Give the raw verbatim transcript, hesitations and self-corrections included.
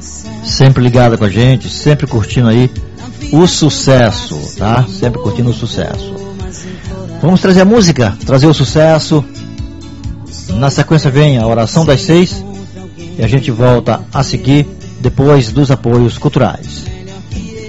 sempre ligada com a gente, sempre curtindo aí o sucesso, tá? Sempre curtindo o sucesso. Vamos trazer a música, trazer o sucesso. Na sequência vem a oração das seis e a gente volta a seguir depois dos apoios culturais.